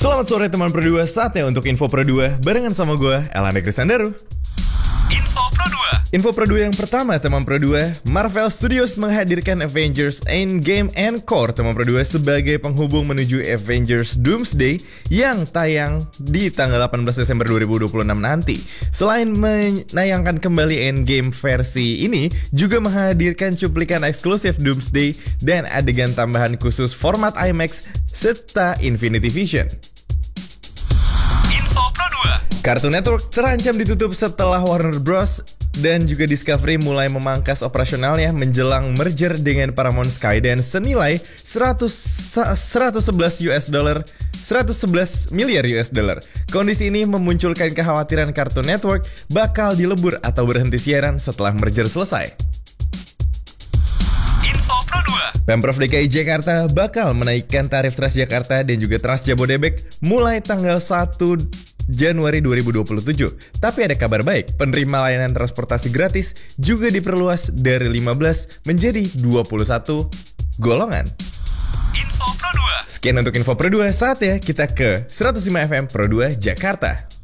Selamat sore teman Pro 2, saatnya untuk Info Pro 2 barengan sama gue, Elane Krisandaru. Info Pro 2. Info Pro 2 yang pertama teman Pro 2, Marvel Studios menghadirkan Avengers Endgame Encore teman Pro 2 sebagai penghubung menuju Avengers Doomsday yang tayang di tanggal 18 Desember 2026 nanti. Selain menayangkan kembali Endgame versi ini, juga menghadirkan cuplikan eksklusif Doomsday dan adegan tambahan khusus format IMAX serta Infinity Vision. Info Pro 2. Cartoon Network terancam ditutup setelah Warner Bros. Dan juga Discovery mulai memangkas operasionalnya menjelang merger dengan Paramount Skydance senilai 111 miliar US dollar. Kondisi ini memunculkan kekhawatiran Cartoon Network bakal dilebur atau berhenti siaran setelah merger selesai. Info Pro 2. Pemprov DKI Jakarta bakal menaikkan tarif Transjakarta dan juga Trans Jabodebek mulai tanggal 1 Januari 2027. Tapi ada kabar baik, penerima layanan transportasi gratis juga diperluas dari 15 menjadi 21 golongan. Info Pro 2. Sekian untuk Info Pro 2, saatnya kita ke 105 FM Pro 2 Jakarta.